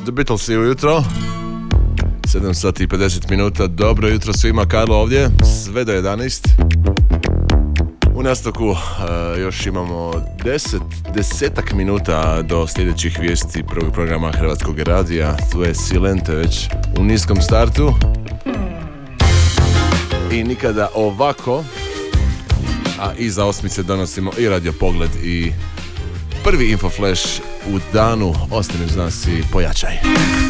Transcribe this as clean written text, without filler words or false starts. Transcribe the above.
The Beatlesi ujutro, 7 sati i 50 minuta. Dobro jutro svima, Karlo ovdje, sve do 11. U nastavku još imamo 10 minuta do sljedećih vijesti prvog programa Hrvatskog radija. Tu je Silente već u niskom startu. I nikada ovako. A iza osmice donosimo i Radio Pogled i prvi Infoflash u danu. Ostani uz nas i pojačaj.